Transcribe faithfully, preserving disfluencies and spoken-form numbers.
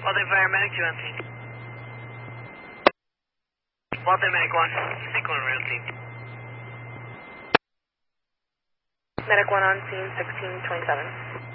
Walter Fire Medic two on scene. Walter Medic one. Medic one real team. Medic one on scene, sixteen twenty-seven.